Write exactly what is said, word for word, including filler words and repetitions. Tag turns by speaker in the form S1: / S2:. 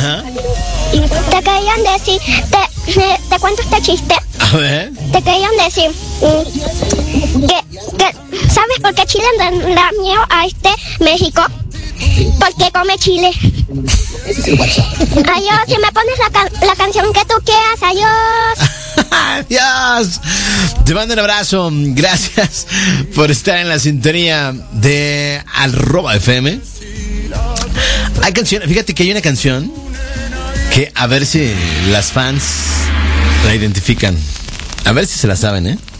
S1: Ajá.
S2: Te querían decir, te, te, te cuento este chiste.
S1: A ver.
S2: Te querían decir mm, que, que, ¿sabes por qué Chile le da miedo a este México? Porque come chile. Adiós, si me pones la, can- la canción que tú quieras, adiós.
S1: Adiós. Te mando un abrazo. Gracias por estar en la sintonía de Arroba F M. Hay canciones, fíjate que hay una canción que a ver si las fans la identifican. A ver si se la saben, ¿eh?